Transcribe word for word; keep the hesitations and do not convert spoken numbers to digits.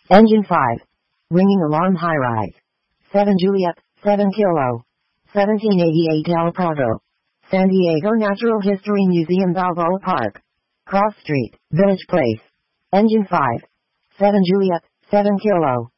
Engine five. Ringing alarm high rise. seven Juliet, seven Kilo. seventeen eighty-eight El Prado. San Diego Natural History Museum, Balboa Park. Cross Street, Village Place. Engine five. seven Juliet, seven Kilo.